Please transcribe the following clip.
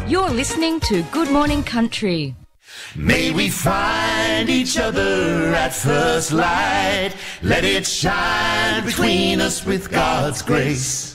You're listening to Good Morning Country. May we find each other at first light. Let it shine between us with God's grace.